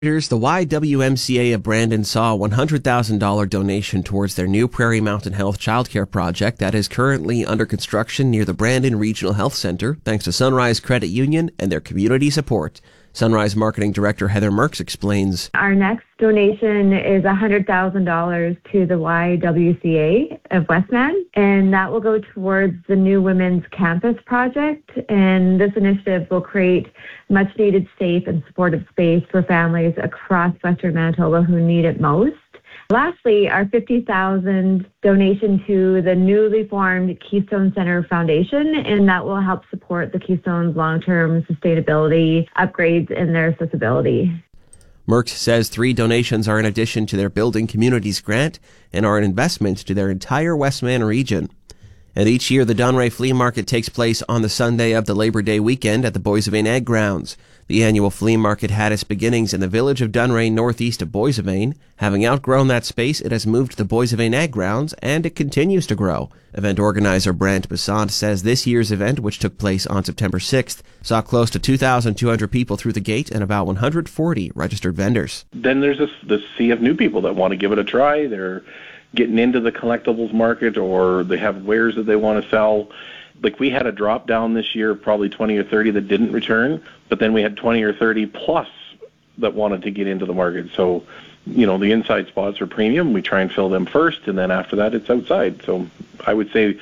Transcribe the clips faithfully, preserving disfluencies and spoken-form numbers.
The Y W M C A of Brandon saw a one hundred thousand dollars donation towards their new Prairie Mountain Health childcare project that is currently under construction near the Brandon Regional Health Center, thanks to Sunrise Credit Union and their community support. Sunrise Marketing Director Heather Merks explains. Our next donation is one hundred thousand dollars to the Y W C A of Westman, and that will go towards the new Women's Campus project. And this initiative will create much-needed safe and supportive space for families across Western Manitoba who need it most. Lastly, our fifty thousand dollars donation to the newly formed Keystone Center Foundation, and that will help support the Keystone's long-term sustainability upgrades and their accessibility. Merks says three donations are in addition to their Building Communities grant and are an investment to their entire Westman region. And each year, the Donray Flea Market takes place on the Sunday of the Labor Day weekend at the Boissevain Ag Grounds. The annual flea market had its beginnings in the village of Donray, northeast of Boissevain. Having outgrown that space, it has moved to the Boissevain Ag Grounds, and it continues to grow. Event organizer Brant Besant says this year's event, which took place on September sixth, saw close to two thousand two hundred people through the gate and about one hundred forty registered vendors. Then there's this, this sea of new people that want to give it a try. They're getting into the collectibles market, or they have wares that they want to sell. Like, we had a drop down this year, probably twenty or thirty that didn't return, but then we had twenty or thirty plus that wanted to get into the market. So, you know, the inside spots are premium. We try and fill them first, and then after that, it's outside. So I would say,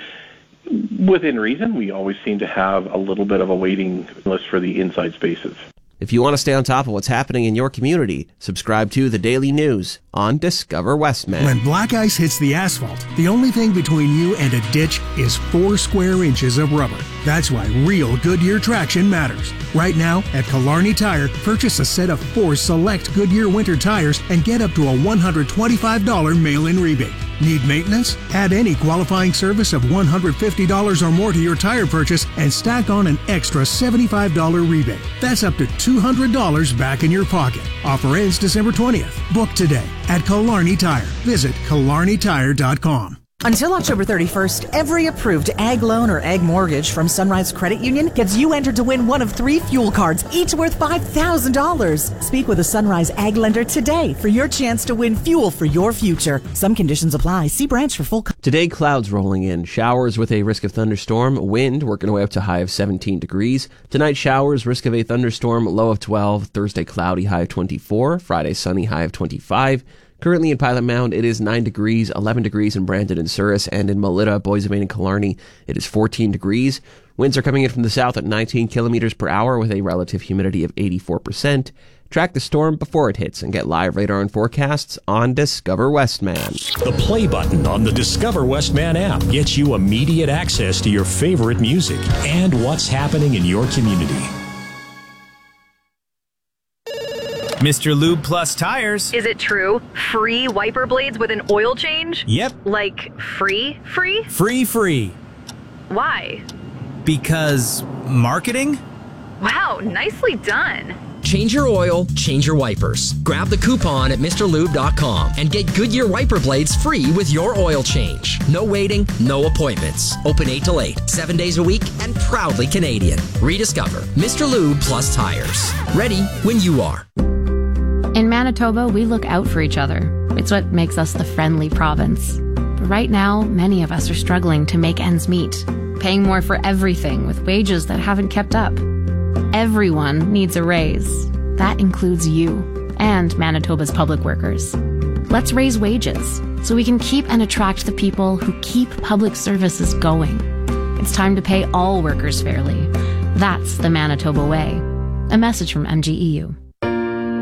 within reason, we always seem to have a little bit of a waiting list for the inside spaces. If you want to stay on top of what's happening in your community, subscribe to The Daily News on Discover Westman. When black ice hits the asphalt, the only thing between you and a ditch is four square inches of rubber. That's why real Goodyear traction matters. Right now, at Killarney Tire, purchase a set of four select Goodyear winter tires and get up to a one hundred twenty-five dollars mail-in rebate. Need maintenance? Add any qualifying service of one hundred fifty dollars or more to your tire purchase and stack on an extra seventy-five dollars rebate. That's up to two hundred dollars back in your pocket. Offer ends December twentieth. Book today at Killarney Tire. Visit Killarney Tire dot com. Until October thirty-first, every approved ag loan or ag mortgage from Sunrise Credit Union gets you entered to win one of three fuel cards, each worth five thousand dollars. Speak with a Sunrise Ag lender today for your chance to win fuel for your future. Some conditions apply. See branch for full. Co- Today, clouds rolling in. Showers with a risk of thunderstorm. Wind working away up to high of seventeen degrees. Tonight, showers, risk of a thunderstorm, low of twelve. Thursday, cloudy, high of twenty-four. Friday, sunny, high of twenty-five. Currently in Pilot Mound, it is nine degrees, eleven degrees in Brandon and Souris, and in Melita, Boissevain, and Killarney, it is fourteen degrees. Winds are coming in from the south at nineteen kilometers per hour with a relative humidity of eighty-four percent. Track the storm before it hits and get live radar and forecasts on Discover Westman. The play button on the Discover Westman app gets you immediate access to your favorite music and what's happening in your community. Mister Lube Plus Tires. Is it true? Free wiper blades with an oil change? Yep. Like free, free? Free, free. Why? Because marketing? Wow, nicely done. Change your oil, change your wipers. Grab the coupon at Mr Lube dot com and get Goodyear wiper blades free with your oil change. No waiting, no appointments. Open eight till eight, seven days a week, and proudly Canadian. Rediscover Mister Lube Plus Tires. Ready when you are. In Manitoba, we look out for each other. It's what makes us the friendly province. But right now, many of us are struggling to make ends meet, paying more for everything with wages that haven't kept up. Everyone needs a raise. That includes you and Manitoba's public workers. Let's raise wages so we can keep and attract the people who keep public services going. It's time to pay all workers fairly. That's the Manitoba way. A message from M G E U.